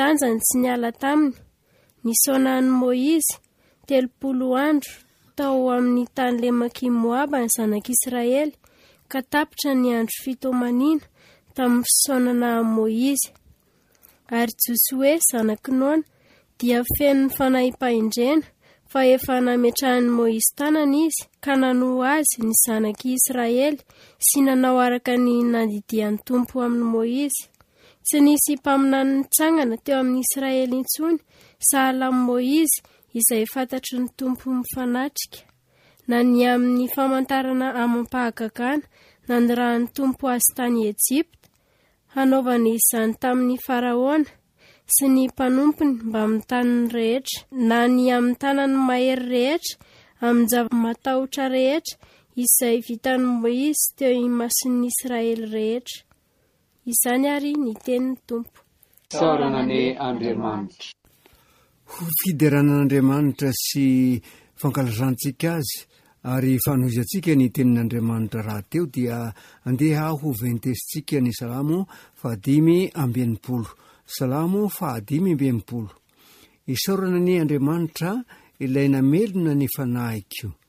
tanjany tsy niala taminy. Nisaonany Moizy 30 andro tao amin'ny tany lemaky Moaba ny zanak'Israely, ka tapitra ny andro 7 tamin'ny fisaonana Moizy. Ary Josue zanaky Nona dia feno ny fanahy-pahendrena fa efa nametrahany Moizy tanana izy, ka nanoa azy ny zanaky Israely sy nanao araka ny nandidian'ny Tompo amin'ny Moizy. Tsy nisy mpaminany nitsangana teo amin'ny Israely intsony sahala amin'ny Moizy izay fantatry ny Tompo mifanatrika. Na ny amin'ny famantarana amam-pahagagana nanirahan'ny Tompo azy tany Ejipta, hanaovany izany tamin'ny Faraona sy ny mpanompony mba amin'ny taniny rehetra, na ny amin'ny tanany mahery rehetra, amin'ny zava-matahotra rehetra izay vitan'ny Moizy teo imasin'ny Israely rehetra. Izany ary ny tenin'ny Tompo. Saranane Andriamanitra. Ho fideranan'Andriamanitra sy fankalazantsika azy ary fanoizantsika ny tenin'Andriamanitra raha teo dia andeha ho ventesintsika ny Salamo 5:20. Salamo 5:20. Isaorana ny Andriamanitra ilay namelona ny fanahyko.